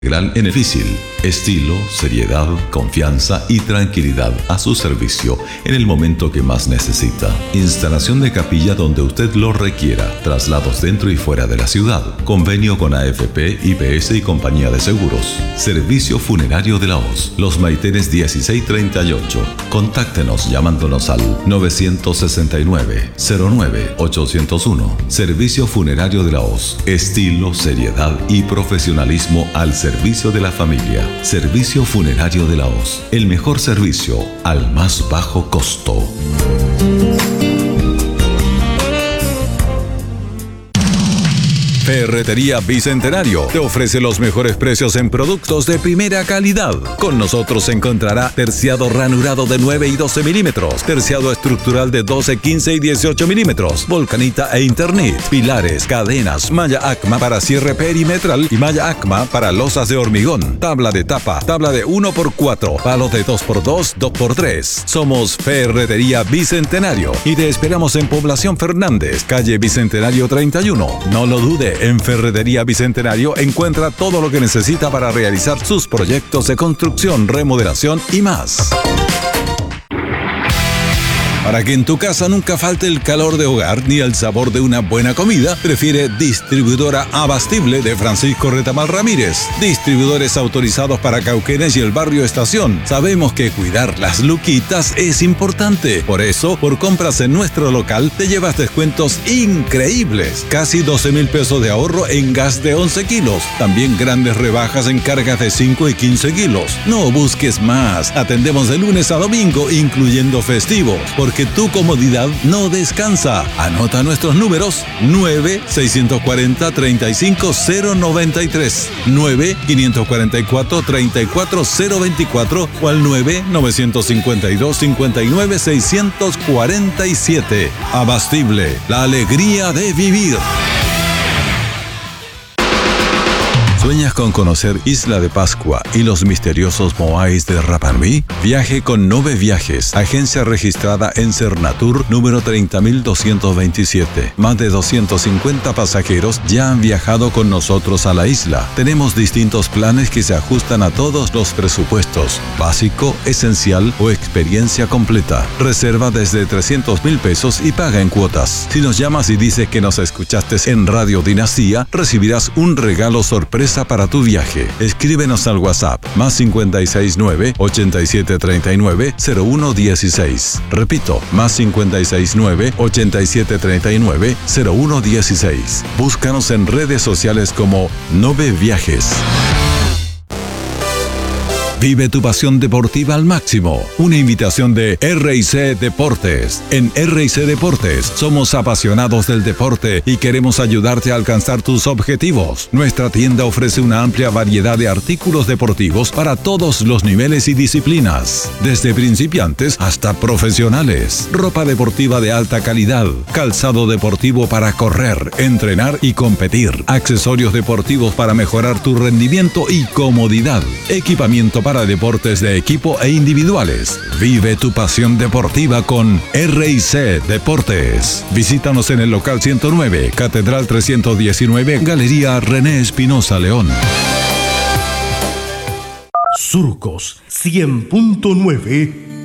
En el difícil, estilo, seriedad, confianza y tranquilidad a su servicio en el momento que más necesita. Instalación de capilla donde usted lo requiera, traslados dentro y fuera de la ciudad, convenio con AFP, IPS y compañía de seguros. Servicio funerario de la Hoz, Los Maitenes 1638. Contáctenos llamándonos al 969-09-801. Servicio funerario de la Hoz, estilo, seriedad y profesionalismo al servicio de la familia. Servicio funerario de la Hoz. El mejor servicio al más bajo costo. Ferretería Bicentenario te ofrece los mejores precios en productos de primera calidad. Con nosotros encontrará terciado ranurado de 9 y 12 milímetros, terciado estructural de 12, 15 y 18 milímetros, volcanita e internet, pilares, cadenas, malla ACMA para cierre perimetral y malla ACMA para losas de hormigón, tabla de tapa, tabla de 1x4, palos de 2x2, 2x3. Somos Ferretería Bicentenario y te esperamos en Población Fernández, calle Bicentenario 31. No lo dudes. En Ferretería Bicentenario encuentra todo lo que necesita para realizar sus proyectos de construcción, remodelación y más. Para que en tu casa nunca falte el calor de hogar ni el sabor de una buena comida, prefiere Distribuidora Abastible de Francisco Retamal Ramírez. Distribuidores autorizados para Cauquenes y el barrio Estación. Sabemos que cuidar las luquitas es importante. Por eso, por compras en nuestro local, te llevas descuentos increíbles. Casi 12,000 pesos de ahorro en gas de 11 kilos. También grandes rebajas en cargas de 5 y 15 kilos. No busques más. Atendemos de lunes a domingo, incluyendo festivos. Porque tu comodidad no descansa. Anota nuestros números: 9-640-35093, 9-544-34024 o al 9-952-59-647. Abastible, la alegría de vivir. ¿Sueñas con conocer Isla de Pascua y los misteriosos moais de Rapa Nui? Viaje con Nove Viajes, agencia registrada en Cernatur número 30.227. Más de 250 pasajeros ya han viajado con nosotros a la isla. Tenemos distintos planes que se ajustan a todos los presupuestos: básico, esencial o experiencia completa. Reserva desde 300,000 pesos y paga en cuotas. Si nos llamas y dices que nos escuchaste en Radio Dinastía, recibirás un regalo sorpresa para tu viaje. Escríbenos al WhatsApp +569 8739 0116. Repito, +569 8739 0116. Búscanos en redes sociales como Nove Viajes. Vive tu pasión deportiva al máximo. Una invitación de R&C Deportes. En R&C Deportes somos apasionados del deporte y queremos ayudarte a alcanzar tus objetivos. Nuestra tienda ofrece una amplia variedad de artículos deportivos para todos los niveles y disciplinas, desde principiantes hasta profesionales. Ropa deportiva de alta calidad, calzado deportivo para correr, entrenar y competir, accesorios deportivos para mejorar tu rendimiento y comodidad, equipamiento para deportes de equipo e individuales. Vive tu pasión deportiva con R&C Deportes. Visítanos en el local 109, Catedral 319, Galería René Espinosa León. Surcos 100.9